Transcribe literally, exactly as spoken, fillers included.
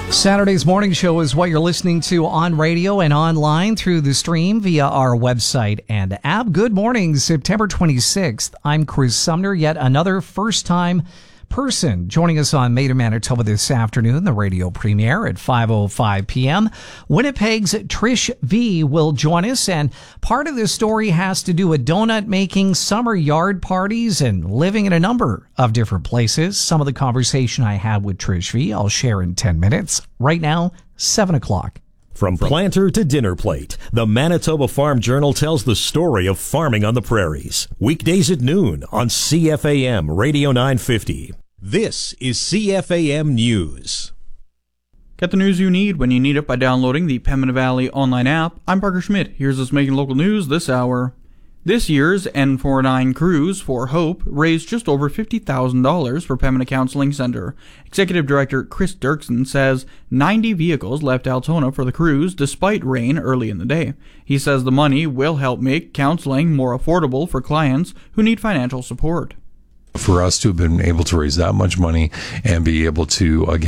Saturday's morning show is what you're listening to on radio and online through the stream via our website and app. Good morning, September twenty-sixth. I'm Chris Sumner, yet another first-time person joining us on Made in Manitoba this afternoon, the radio premiere at five oh five p.m. Winnipeg's Trish V will join us, and part of this story has to do with donut making, summer yard parties, and living in a number of different places. Some of the conversation I had with Trish V I'll share in ten minutes. Right now, seven o'clock. From planter to dinner plate, the Manitoba Farm Journal tells the story of farming on the prairies. Weekdays at noon on C F A M Radio nine fifty. This is C F A M News. Get the news you need when you need it by downloading the Pembina Valley online app. I'm Parker Schmidt. Here's what's making local news this hour. This year's N forty-nine cruise for Hope raised just over fifty thousand dollars for Pembina Counseling Centre. Executive Director Chris Dirksen says ninety vehicles left Altona for the cruise despite rain early in the day. He says the money will help make counseling more affordable for clients who need financial support. For us to have been able to raise that much money and be able to, again,